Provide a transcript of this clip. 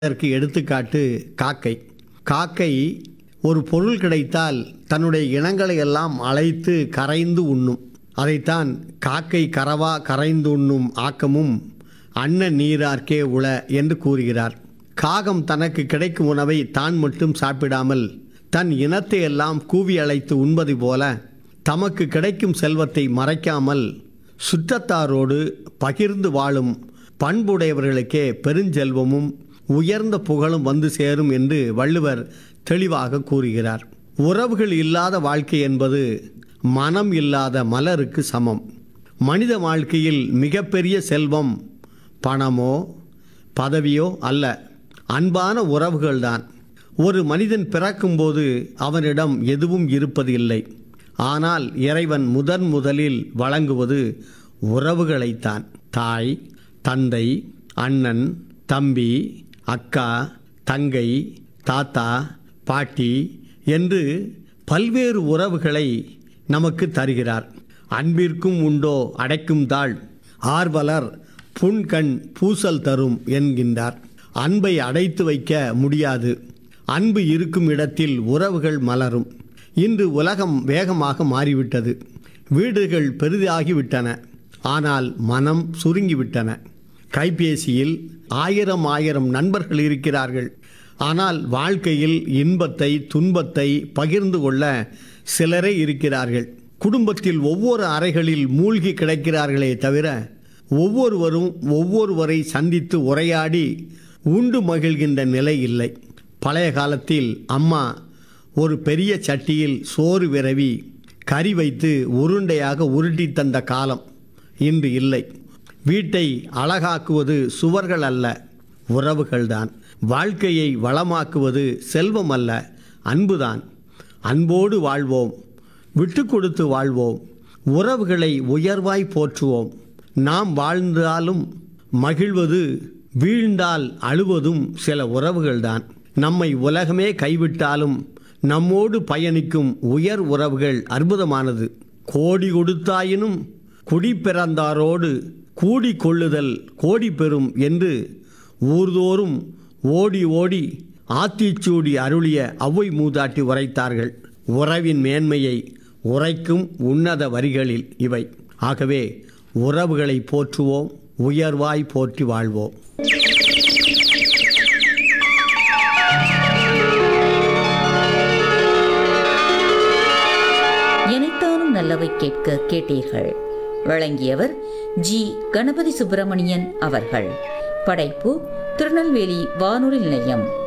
அதற்கு எடுத்துக்காட்டு காக்கை. காக்கை ஒரு பொருள் கிடைத்தால் தன்னுடைய இனங்களை எல்லாம் அழைத்து கரைந்து உண்ணும். அதைத்தான் காக்கை கரவா கரைந்து உண்ணும் ஆக்கமும் அன்ன நீரார்க்கே உள என்று கூறுகிறார். காகம் தனக்கு கிடைக்கும் உணவை தான் மட்டும் சாப்பிடாமல் தன் இனத்தை எல்லாம் கூவி அழைத்து உண்பது போல தமக்கு கிடைக்கும் செல்வத்தை மறைக்காமல் சுற்றத்தாரோடு பகிர்ந்து வாழும் பண்புடையவர்களுக்கே பெருஞ்செல்வமும் உயர்ந்த புகழும் வந்து சேரும் என்று வள்ளுவர் தெளிவாக கூறுகிறார். உறவுகள் இல்லாத வாழ்க்கை என்பது மனம் இல்லாத மலருக்கு சமம். மனித வாழ்க்கையில் மிகப்பெரிய செல்வம் பணமோ பதவியோ அல்ல, அன்பான உறவுகள்தான். ஒரு மனிதன் பிறக்கும்போது அவனிடம் எதுவும் இருப்பது இல்லை. ஆனால் இறைவன் முதலில் வழங்குவது உறவுகளைத்தான். தாய், தந்தை, அண்ணன், தம்பி, அக்கா, தங்கை, தாத்தா, பாட்டி என்று பல்வேறு உறவுகளை நமக்கு தருகிறார். அன்பிற்கும் உண்டோ அடைக்கும் தாழ், ஆர்வலர் புண்கண் பூசல் தரும் என்கின்றார். அன்பை அடைத்து வைக்க முடியாது. அன்பு இருக்கும் இடத்தில் உறவுகள் மலரும். இன்று உலகம் வேகமாக மாறிவிட்டது. வீடுகள் பெரிதாகிவிட்டன, ஆனால் மனம் சுருங்கிவிட்டன. கைபேசியில் ஆயிரம் நண்பர்கள் இருக்கிறார்கள். ஆனால் வாழ்க்கையில் இன்பத்தை துன்பத்தை பகிர்ந்து கொள்ள சிலரே இருக்கிறார்கள். குடும்பத்தில் ஒவ்வொரு அறைகளில் மூழ்கி கிடக்கிறார்களே தவிர ஒவ்வொருவரும் ஒவ்வொருவரை சந்தித்து உரையாடி உண்டு மகிழ்கின்ற நிலை இல்லை. பழைய காலத்தில் அம்மா ஒரு பெரிய சட்டியில் சோறு விரவி கறி வைத்து உருண்டையாக உருட்டி தந்த காலம் இன்று இல்லை. வீட்டை அழகாக்குவது சுவர்கள் அல்ல, உறவுகள்தான். வாழ்க்கையை வளமாக்குவது செல்வம் அல்ல, அன்புதான். அன்போடு வாழ்வோம், விட்டு கொடுத்து வாழ்வோம், உறவுகளை உயர்வாய் போற்றுவோம். நாம் வாழ்ந்தாலும் மகிழ்வது, வீழ்ந்தால் அழுவதும் சில உறவுகள்தான். நம்மை உலகமே கைவிட்டாலும் நம்மோடு பயணிக்கும் உயர் உறவுகள் அற்புதமானது. கோடி கொடுத்தாயினும் குடி பிறந்தாரோடு கூடி கொள்ளுதல் கோடி பெறும் என்று ஊர்தோறும் ஓடி ஓடி ஆத்திச்சூடி அருளிய ஔவை மூதாட்டி உரைத்தார்கள். உறவின் மேன்மையை உரைக்கும் உன்னத வரிகளில் இவை. ஆகவே உறவுகளை போற்றுவோம், உயர்வாய் போற்றி வாழ்வோம். எனைத்தானும் நல்லவை கேட்க கேட்டீர்கள். வழங்கியவர் ஜி. கணபதி சுப்பிரமணியன் அவர்கள். படைப்பு திருநெல்வேலி வானொலி நிலையம்.